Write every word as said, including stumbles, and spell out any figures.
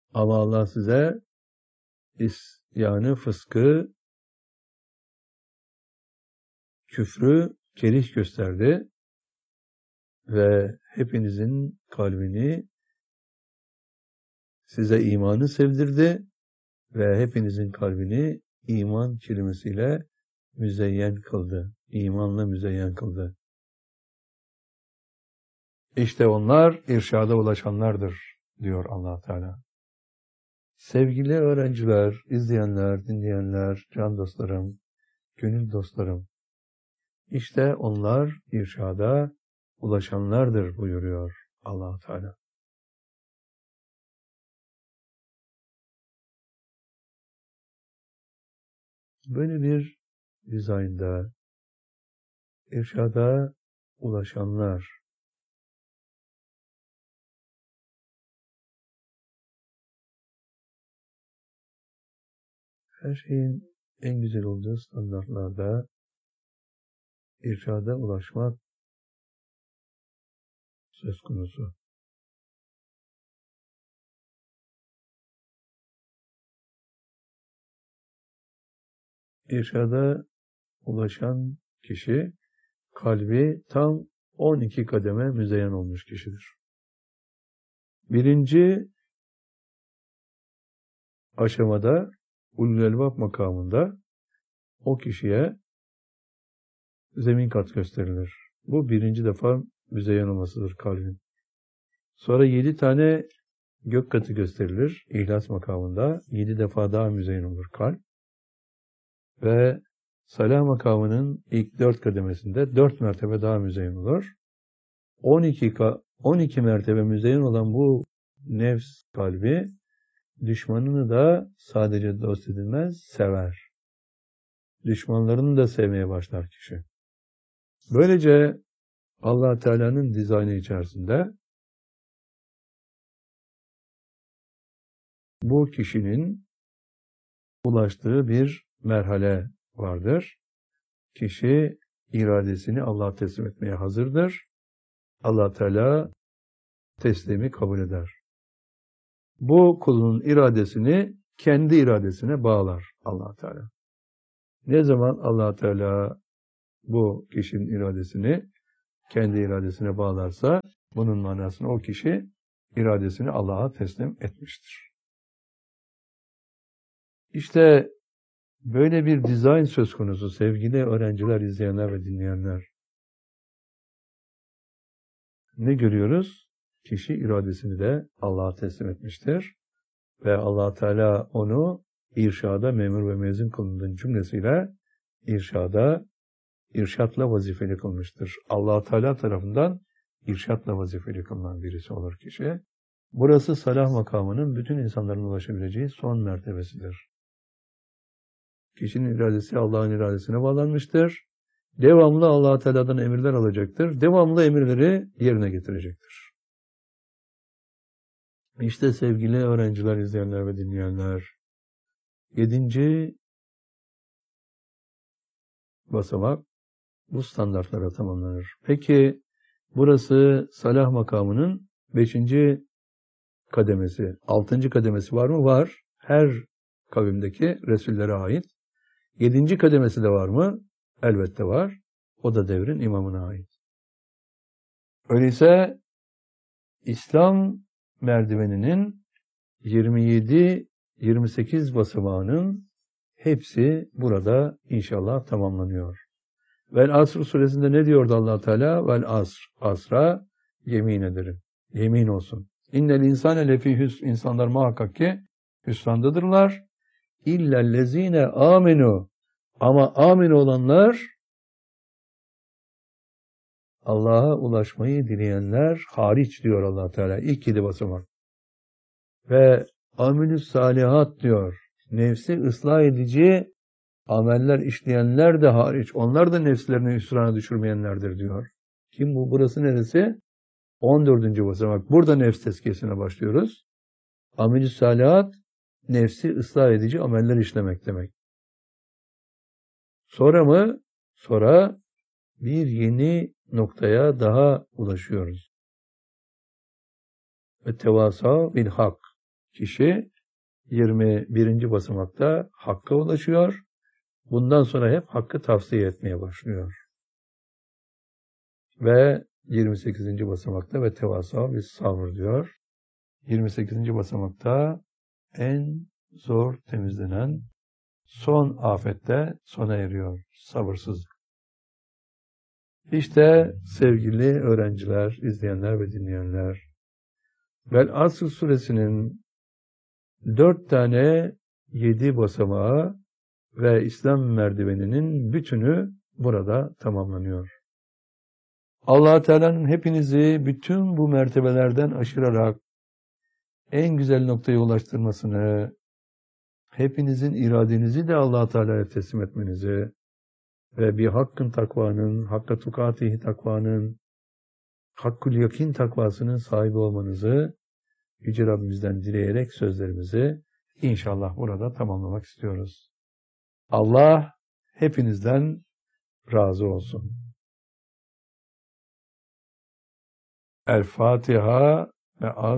Ama Allah size isyanı, fıskı, küfrü kerih gösterdi ve hepinizin kalbini size imanı sevdirdi ve hepinizin kalbini iman kelimesiyle müzeyyen kıldı. İmanla müzeyyen kıldı. İşte onlar irşada ulaşanlardır diyor Allah Teala. Sevgili öğrenciler, izleyenler, dinleyenler, can dostlarım, gönül dostlarım, İşte onlar irşada ulaşanlardır buyuruyor Allah Teala. Böyle bir dizaynda irşada ulaşanlar her şeyin en güzel olduğu standartlarda irşada ulaşmak söz konusu. İrşada ulaşan kişi kalbi tam on iki kademe müzeyyen olmuş kişidir. Birinci aşamada ulul elbab makamında o kişiye zemin kat gösterilir. Bu birinci defa müzeyyen olmasıdır kalbin. Sonra yedi tane gök katı gösterilir. İhlas makamında yedi defa daha müzeyyen olur kalp. Ve salah makamının ilk dört kademesinde dört mertebe daha müzeyyen olur. on iki, on iki mertebe müzeyyen olan bu nefs kalbi düşmanını da sadece dost edilmez, sever. Düşmanlarını da sevmeye başlar kişi. Böylece Allah Teala'nın dizaynı içerisinde bu kişinin ulaştığı bir merhale vardır. Kişi iradesini Allah'a teslim etmeye hazırdır. Allah Teala teslimi kabul eder. Bu kulun iradesini kendi iradesine bağlar Allah Teala. Ne zaman Allah Teala bu kişinin iradesini kendi iradesine bağlarsa bunun manasını o kişi iradesini Allah'a teslim etmiştir. İşte böyle bir dizayn söz konusu sevgili öğrenciler, izleyenler ve dinleyenler. Ne görüyoruz? Kişi iradesini de Allah'a teslim etmiştir. Ve Allah Teala onu irşada memur ve mezun kılındığın cümlesiyle irşada, irşatla vazifeli kılmıştır. Allah Teala tarafından irşatla vazifeli kılınan birisi olur kişi. Burası salah makamının bütün insanların ulaşabileceği son mertebesidir. Kişinin iradesi Allah'ın iradesine bağlanmıştır. Devamlı Allah Teala'dan emirler alacaktır. Devamlı emirleri yerine getirecektir. İşte sevgili öğrenciler, izleyenler ve dinleyenler, yedinci basamak bu standartlara tamamlanır. Peki burası salah makamının beşinci kademesi, altıncı kademesi var mı? Var. Her kavimdeki Resullere ait. Yedinci kademesi de var mı? Elbette var. O da devrin imamına ait. Öyleyse İslam merdiveninin yirmi yedi yirmi sekiz basamağının hepsi burada inşallah tamamlanıyor. Vel Asr suresinde ne diyordu Allah Teala? Vel Asr, asra yemin ederim. Yemin olsun. İnnel insane lefî hüsn, insanlar muhakkak ki hüsrandadırlar. İllellezîne âmenû, ama amin olanlar, Allah'a ulaşmayı dileyenler hariç diyor Allah Teala. İlk yedi basamak. Ve amilüs salihat diyor. Nefsi ıslah edici ameller işleyenler de hariç. Onlar da nefslerini hüsrana düşürmeyenlerdir diyor. Kim bu? Burası neresi? on dördüncü basamak. Burada nefs tezkiyesine başlıyoruz. Amilüs salihat, nefsi ıslah edici ameller işlemek demek. Sonra mı? Sonra bir yeni noktaya daha ulaşıyoruz. Ve tevasa bil hak. kişi yirmi birinci basamakta hakka ulaşıyor. Bundan sonra hep hakkı tavsiye etmeye başlıyor. Ve yirmi sekizinci basamakta ve tevasav bis sabır diyor. yirmi sekizinci basamakta en zor temizlenen son afette sona eriyor. Sabırsızlık. İşte sevgili öğrenciler, izleyenler ve dinleyenler, Vel Asr suresinin dört tane yedi basamağı ve İslam merdiveninin bütünü burada tamamlanıyor. Allah Teala'nın hepinizi bütün bu mertebelerden aşırarak en güzel noktaya ulaştırmasını, hepinizin iradenizi de Allah Teala'ya teslim etmenizi ve bir hakkın takvanın, hakka tukatihi takvanın, hakkul yakin takvasının sahibi olmanızı Yüce Rabbimizden dileyerek sözlerimizi inşallah burada tamamlamak istiyoruz. Allah hepinizden razı olsun. El Fatiha ve